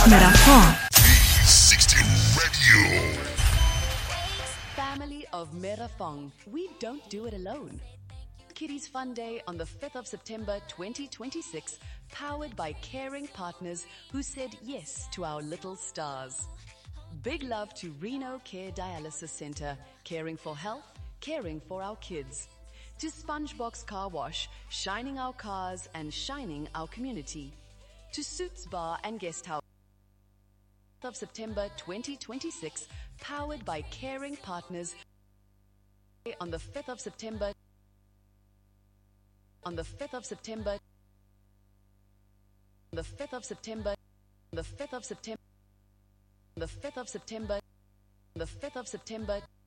Merafon. 16 Radio. Family of Merafong, we don't do it alone. Kiddies Fun Day on the 5th of September 2026, powered by caring partners who said yes to our little stars. Big love to Reno Care Dialysis Center, caring for health, caring for our kids. To Spongebox Car Wash, shining our cars and shining our community. To Suits Bar and Guest House of September 2026, powered by caring partners on the 5th of September on the 5th of September the 5th of September the 5th of September the 5th of September the 5th of September